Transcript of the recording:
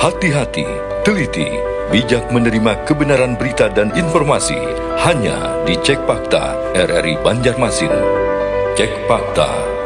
Hati-hati, teliti, bijak menerima kebenaran berita dan informasi hanya di Cek Fakta RRI Banjarmasin. Cek Fakta.